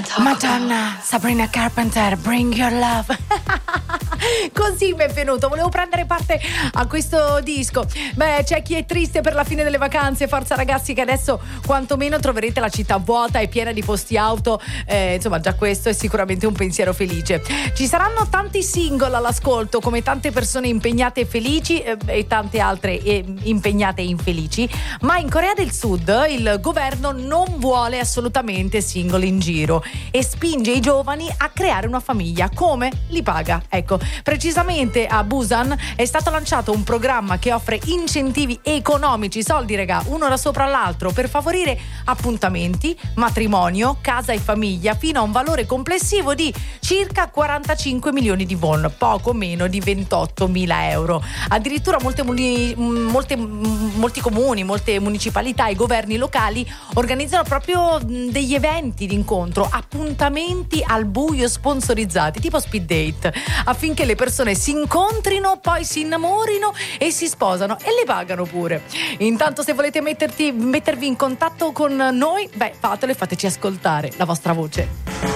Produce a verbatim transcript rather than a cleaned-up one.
Madonna, Sabrina Carpenter, Bring Your Love. Così mi è venuto, volevo prendere parte a questo disco. Beh, c'è chi è triste per la fine delle vacanze. Forza ragazzi, che adesso quantomeno troverete la città vuota e piena di posti auto, eh, insomma già questo è sicuramente un pensiero felice. Ci saranno tanti single all'ascolto, come tante persone impegnate e felici, eh, e tante altre eh, impegnate e infelici. Ma in Corea del Sud il governo non vuole assolutamente single in giro e spinge i giovani a creare una famiglia. Come? Li paga. Ecco, precisamente a Busan è stato lanciato un programma che offre incentivi economici, soldi regà, uno ora sopra l'altro, per favorire appuntamenti, matrimonio, casa e famiglia, fino a un valore complessivo di circa quarantacinque milioni di won, poco meno di ventottomila euro. Addirittura molte, molte, molti comuni, molte municipalità e governi locali organizzano proprio degli eventi di incontro, appuntamenti al buio sponsorizzati, tipo speed date, affinché le persone si incontrino, poi si innamorino e si sposano, e le pagano pure. Intanto, se volete metterti, mettervi in contatto con noi, beh, fatelo e fateci ascoltare la vostra voce.